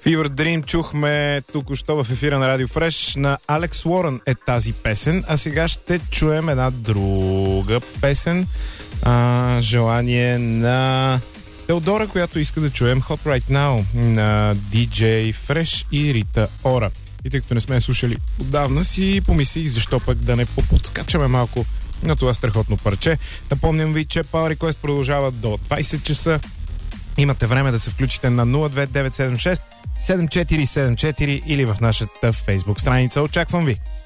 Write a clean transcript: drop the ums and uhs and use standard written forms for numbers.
Fever Dream чухме току-що в ефира на Радио Фреш. На Алекс Уорън е тази песен, а сега ще чуем една друга песен. Желание на Теодора, която иска да чуем Hot Right Now на DJ Fresh и Рита Ора. И тъй като не сме слушали отдавна, си помислих защо пък да не поподскачаме малко на това страхотно парче. Напомням ви, че Power Request продължава до 20 часа. Имате време да се включите на 02976 7474 или в нашата Facebook страница. Очаквам ви!